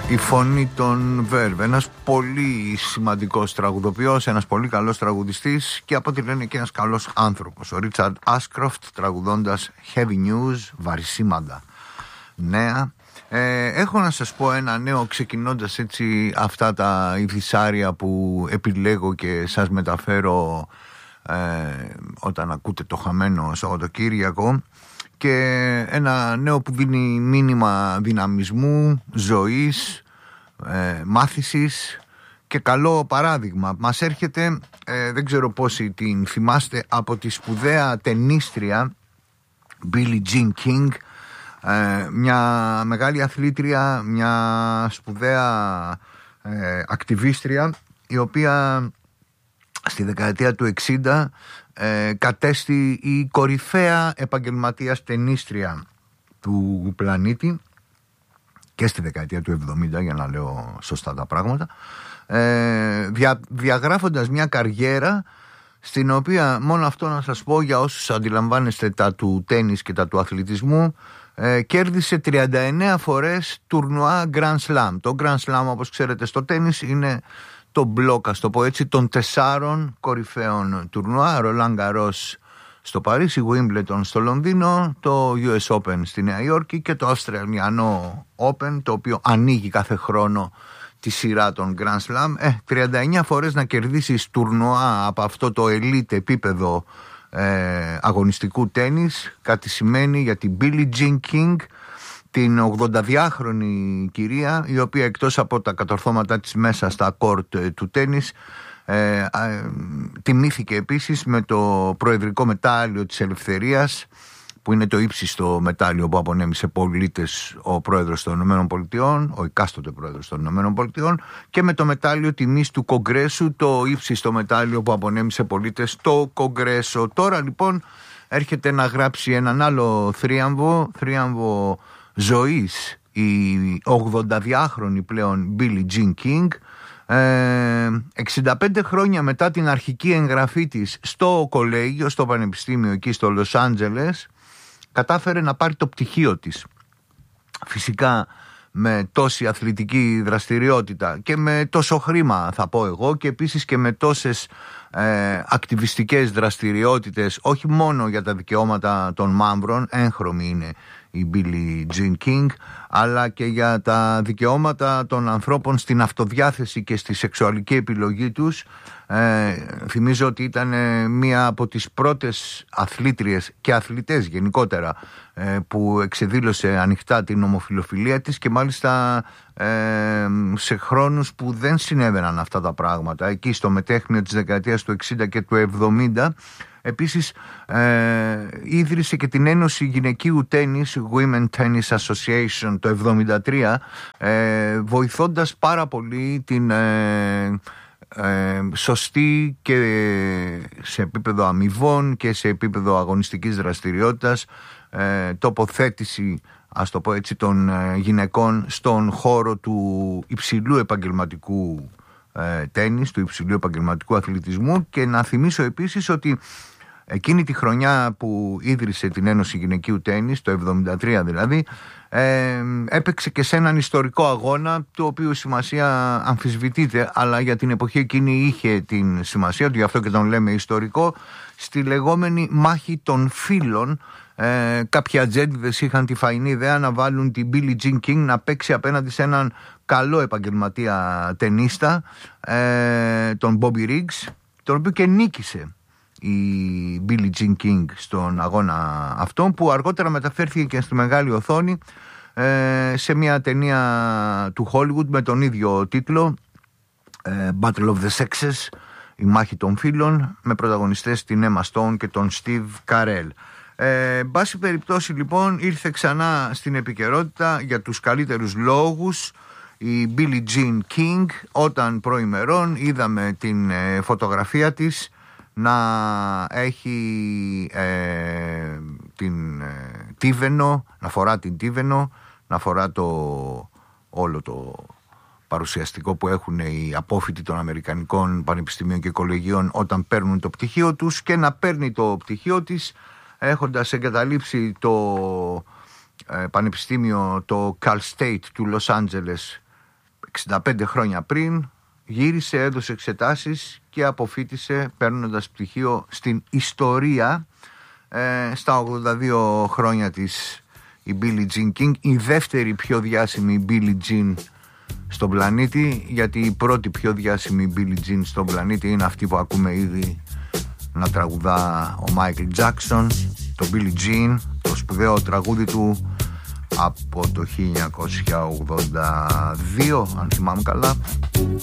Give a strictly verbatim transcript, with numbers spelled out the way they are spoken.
Η φωνή των Verve, ένας πολύ σημαντικός τραγουδοποιός, ένας πολύ καλός τραγουδιστής και από ό,τι λένε και ένας καλός άνθρωπος. Ο Richard Ashcroft τραγουδώντας Heavy News, βαρισίμαντα νέα. Ε, έχω να σας πω ένα νέο, ξεκινώντας έτσι αυτά τα ειδησάρια που επιλέγω και σας μεταφέρω ε, όταν ακούτε το χαμένο Σαββατοκύριακο, και ένα νέο που δίνει μήνυμα δυναμισμού, ζωής, ε, μάθησης και καλό παράδειγμα. Μας έρχεται, ε, δεν ξέρω πόσοι την θυμάστε, από τη σπουδαία τενίστρια Billie Jean King, ε, μια μεγάλη αθλήτρια, μια σπουδαία ε, ακτιβίστρια, η οποία στη δεκαετία του εξήντα ε, κατέστη η κορυφαία επαγγελματίας τενίστρια του πλανήτη, και στη δεκαετία του εβδομήντα, για να λέω σωστά τα πράγματα, ε, δια, διαγράφοντας μια καριέρα στην οποία, μόνο αυτό να σας πω για όσους αντιλαμβάνεστε τα του τένις και τα του αθλητισμού, ε, κέρδισε τριάντα εννέα φορές τουρνουά Grand Slam. Το Grand Slam, όπως ξέρετε, στο τένις είναι το μπλοκ, ας το πω έτσι, των τεσσάρων κορυφαίων τουρνουά: Roland Garros στο Παρίσι, Wimbledon στο Λονδίνο, το γιου ες Open στη Νέα Υόρκη και το Αυστραλιανό Open, το οποίο ανοίγει κάθε χρόνο τη σειρά των Grand Slam. Ε, τριάντα εννέα φορές να κερδίσεις τουρνουά από αυτό το elite επίπεδο ε, αγωνιστικού τένις, κάτι σημαίνει για την Billie Jean King, την ογδονταδυάχρονη κυρία, η οποία εκτός από τα κατορθώματά της μέσα στα κόρτ του τένις, ε, ε, τιμήθηκε επίσης με το προεδρικό μετάλλιο της Ελευθερίας, που είναι το ύψιστο μετάλλιο που απονέμησε πολίτες ο πρόεδρος των Ηνωμένων Πολιτειών, ο εκάστοτε πρόεδρος των Ηνωμένων Πολιτειών, και με το μετάλλιο τιμής του Κογκρέσου, το ύψιστο μετάλλιο που απονέμησε πολίτες το Κογκρέσο. Τώρα λοιπόν έρχεται να γράψει έναν άλλο θρίαμβο, θρίαμβο ζωής, η ογδονταδυάχρονη πλέον Billie Jean King, ε, εξήντα πέντε χρόνια μετά την αρχική εγγραφή της στο κολέγιο, στο πανεπιστήμιο εκεί στο Λος Άντζελες, κατάφερε να πάρει το πτυχίο της. Φυσικά με τόση αθλητική δραστηριότητα και με τόσο χρήμα, θα πω εγώ, και επίσης και με τόσες ε, ακτιβιστικές δραστηριότητες, όχι μόνο για τα δικαιώματα των μαύρων, έγχρωμη είναι η Billie Jean King, αλλά και για τα δικαιώματα των ανθρώπων στην αυτοδιάθεση και στη σεξουαλική επιλογή τους. Ε, θυμίζω ότι ήταν μία από τις πρώτες αθλήτριες και αθλητές γενικότερα ε, που εξεδήλωσε ανοιχτά την ομοφιλοφιλία της, και μάλιστα ε, σε χρόνους που δεν συνέβαιναν αυτά τα πράγματα, εκεί στο μετέχνιο της δεκαετίας του εξήντα και του εβδομήντα. Επίσης ε, ίδρυσε και την Ένωση Γυναικείου Τένις, Women Tennis Association, το εβδομήντα τρία, ε, βοηθώντας πάρα πολύ την ε, ε, σωστή και σε επίπεδο αμοιβών και σε επίπεδο αγωνιστικής δραστηριότητας ε, τοποθέτηση, ας το πω έτσι, των ε, γυναικών στον χώρο του υψηλού επαγγελματικού ε, τένις, του υψηλού επαγγελματικού αθλητισμού. Και να θυμίσω επίσης ότι εκείνη τη χρονιά που ίδρυσε την Ένωση Γυναικείου Τένις, το εβδομήντα τρία δηλαδή, ε, έπαιξε και σε έναν ιστορικό αγώνα, το οποίο σημασία αμφισβητείται, αλλά για την εποχή εκείνη είχε την σημασία του, γι' αυτό και τον λέμε ιστορικό, στη λεγόμενη μάχη των φύλων. Ε, κάποιοι ατζέντιδες είχαν τη φαϊνή ιδέα να βάλουν την Billie Jean King να παίξει απέναντι σε έναν καλό επαγγελματία τενίστα, ε, τον Bobby Riggs, τον οποίο και νίκησε η Billie Jean King στον αγώνα αυτόν, που αργότερα μεταφέρθηκε και στη μεγάλη οθόνη ε, σε μια ταινία του Hollywood με τον ίδιο τίτλο, ε, Battle of the Sexes, η μάχη των φύλων, με πρωταγωνιστές την Emma Stone και τον Steve Carell. Ε, εν πάση περιπτώσει λοιπόν ήρθε ξανά στην επικαιρότητα για τους καλύτερους λόγους η Billie Jean King, όταν προημερών είδαμε την ε, φωτογραφία της να έχει ε, την ε, τίβενο, να φορά την τίβενο, να φορά το όλο το παρουσιαστικό που έχουν οι απόφοιτοι των Αμερικανικών πανεπιστημίων και κολεγίων όταν παίρνουν το πτυχίο τους, και να παίρνει το πτυχίο της έχοντας εγκαταλείψει το ε, πανεπιστήμιο, το Cal State του Λος Άντζελες, εξήντα πέντε χρόνια πριν γύρισε, έδωσε εξετάσεις και αποφοίτησε παίρνοντας πτυχίο στην ιστορία. ε, Στα ογδόντα δύο χρόνια της η Billie Jean King, η δεύτερη πιο διάσημη Billie Jean στον πλανήτη, γιατί η πρώτη πιο διάσημη Billie Jean στον πλανήτη είναι αυτή που ακούμε ήδη να τραγουδά ο Michael Jackson, το Billie Jean, το σπουδαίο τραγούδι του από το χίλια εννιακόσια ογδόντα δύο, αν θυμάμαι καλά.